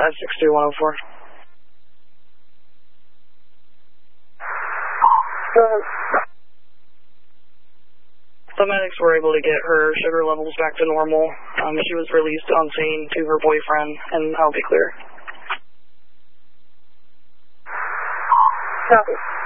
562-104. The medics were able to get her sugar levels back to normal. She was released on scene to her boyfriend, and I'll be clear. Copy.